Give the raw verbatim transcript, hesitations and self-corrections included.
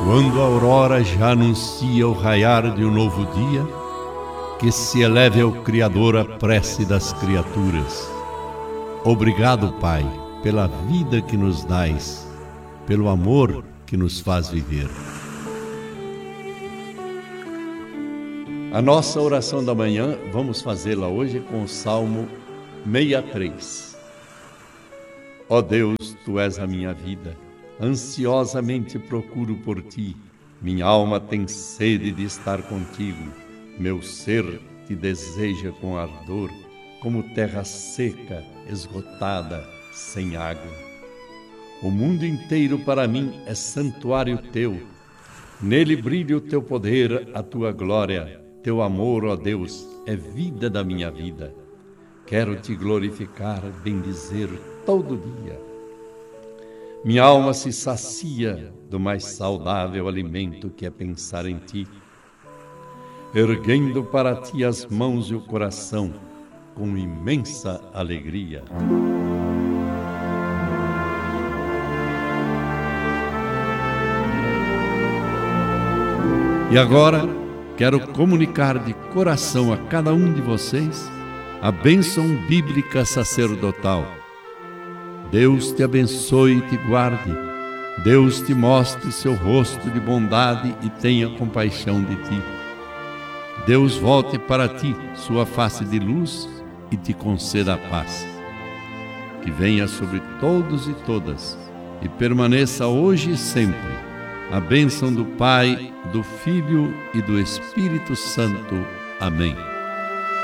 Quando a aurora já anuncia o raiar de um novo dia, que se eleve ao Criador a prece das criaturas. Obrigado, Pai, pela vida que nos dais, pelo amor que nos faz viver. A nossa oração da manhã, vamos fazê-la hoje com o Salmo sessenta e três. Ó Deus, Tu és a minha vida, ansiosamente procuro por Ti. Minha alma tem sede de estar contigo. Meu ser Te deseja com ardor, como terra seca, esgotada, sem água. O mundo inteiro para mim é santuário Teu. Nele brilha o Teu poder, a Tua glória. Teu amor, ó Deus, é vida da minha vida. Quero Te glorificar, bendizer todo dia. Minha alma se sacia do mais saudável alimento que é pensar em Ti, erguendo para Ti as mãos e o coração com imensa alegria. E agora, quero comunicar de coração a cada um de vocês a bênção bíblica sacerdotal. Deus te abençoe e te guarde. Deus te mostre seu rosto de bondade e tenha compaixão de ti. Deus volte para ti sua face de luz e te conceda a paz. Que venha sobre todos e todas e permaneça hoje e sempre a bênção do Pai, do Filho e do Espírito Santo. Amém.